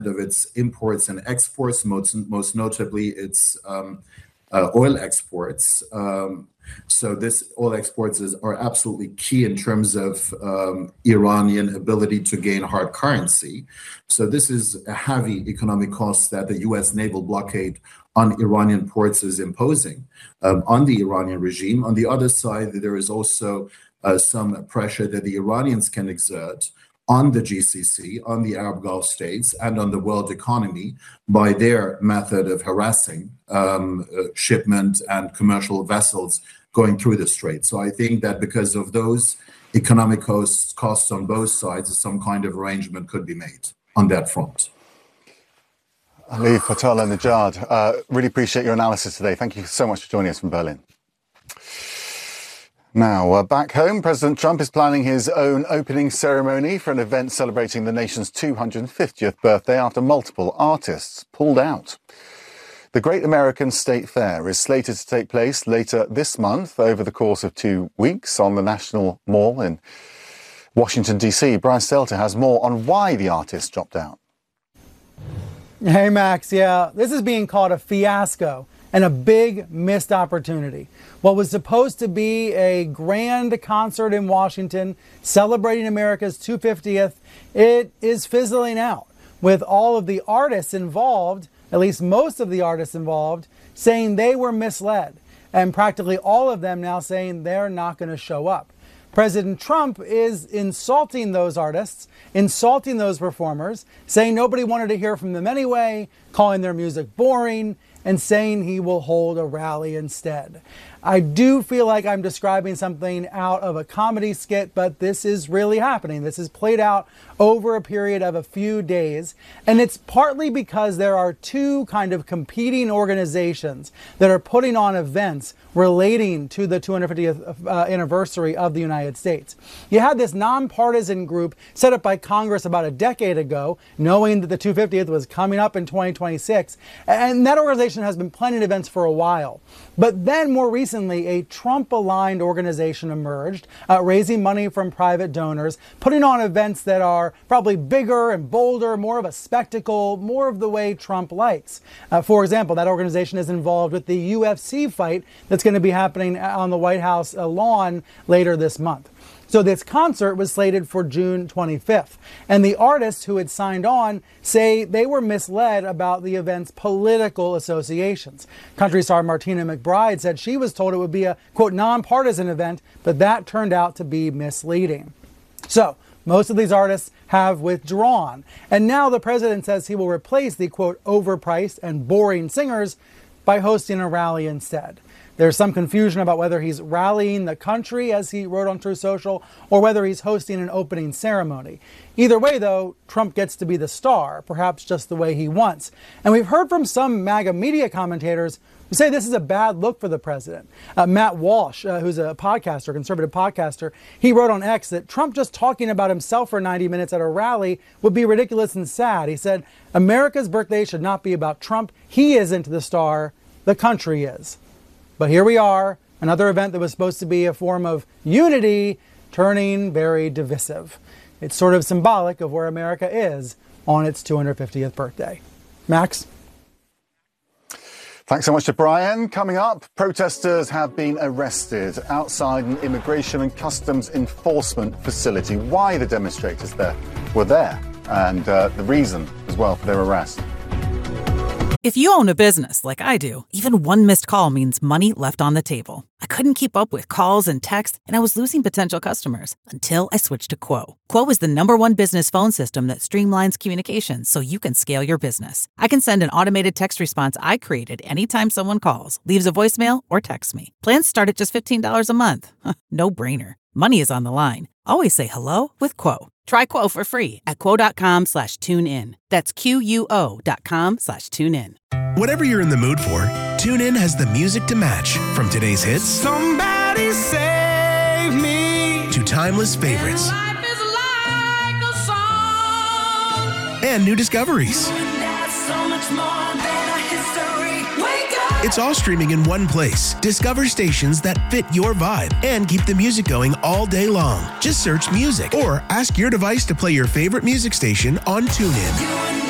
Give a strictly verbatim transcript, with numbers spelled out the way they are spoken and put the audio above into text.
of its imports and exports, most, most notably its um, uh, oil exports. Um, so this oil exports is, are absolutely key in terms of um, Iranian ability to gain hard currency. So this is a heavy economic cost that the U S naval blockade on Iranian ports is imposing um, on the Iranian regime. On the other side, there is also uh, some pressure that the Iranians can exert on the G C C, on the Arab Gulf states, and on the world economy by their method of harassing um, uh, shipment and commercial vessels going through the strait. So I think that because of those economic costs, costs on both sides, some kind of arrangement could be made on that front. Ali Fatullah Nejad, uh, really appreciate your analysis today. Thank you so much for joining us from Berlin. Now, uh, back home, President Trump is planning his own opening ceremony for an event celebrating the nation's two hundred fiftieth birthday after multiple artists pulled out. The Great American State Fair is slated to take place later this month over the course of two weeks on the National Mall in Washington, D C. Brian Stelter has more on why the artists dropped out. Hey, Max. Yeah, this is being called a fiasco and a big missed opportunity. What was supposed to be a grand concert in Washington celebrating America's two hundred fiftieth, it is fizzling out with all of the artists involved, at least most of the artists involved, saying they were misled, and practically all of them now saying they're not going to show up. President Trump is insulting those artists, insulting those performers, saying nobody wanted to hear from them anyway, calling their music boring, and saying he will hold a rally instead. I do feel like I'm describing something out of a comedy skit, but this is really happening. This is played out over a period of a few days, and it's partly because there are two kind of competing organizations that are putting on events relating to the two hundred fiftieth uh, anniversary of the United States. You had this nonpartisan group set up by Congress about a decade ago, knowing that the two hundred fiftieth was coming up in twenty twenty-six, and that organization has been planning events for a while. But then more recently, a Trump-aligned organization emerged, uh, raising money from private donors, putting on events that are probably bigger and bolder, more of a spectacle, more of the way Trump likes. Uh, for example, that organization is involved with the U F C fight that's going to be happening on the White House lawn later this month. So this concert was slated for June twenty-fifth, and the artists who had signed on say they were misled about the event's political associations. Country star Martina McBride said she was told it would be a, quote, nonpartisan event, but that turned out to be misleading. So most of these artists have withdrawn, and now the president says he will replace the, quote, overpriced and boring singers by hosting a rally instead. There's some confusion about whether he's rallying the country, as he wrote on Truth Social, or whether he's hosting an opening ceremony. Either way, though, Trump gets to be the star, perhaps just the way he wants. And we've heard from some MAGA media commentators who say this is a bad look for the president. Uh, Matt Walsh, uh, who's a podcaster, conservative podcaster, he wrote on X that Trump just talking about himself for ninety minutes at a rally would be ridiculous and sad. He said, America's birthday should not be about Trump. He isn't the star. The country is. But here we are, another event that was supposed to be a form of unity, turning very divisive. It's sort of symbolic of where America is on its two hundred fiftieth birthday. Max? Thanks so much to Brian. Coming up, protesters have been arrested outside an immigration and customs enforcement facility. Why the demonstrators there were there, and uh, the reason as well for their arrest. If you own a business like I do, even one missed call means money left on the table. I couldn't keep up with calls and texts, and I was losing potential customers until I switched to Quo. Quo is the number one business phone system that streamlines communications so you can scale your business. I can send an automated text response I created anytime someone calls, leaves a voicemail, or texts me. Plans start at just fifteen dollars a month. No brainer. Money is on the line. Always say hello with Quo. Try Quo for free at quo.com slash tune in. That's Q-U-O dot com slash tune in. Whatever you're in the mood for, TuneIn has the music to match. From today's hits, Somebody Save Me, to timeless favorites, Life is like a song, and new discoveries. that's so much more than a history. Wake up! It's all streaming in one place. Discover stations that fit your vibe and keep the music going all day long. Just search music or ask your device to play your favorite music station on TuneIn.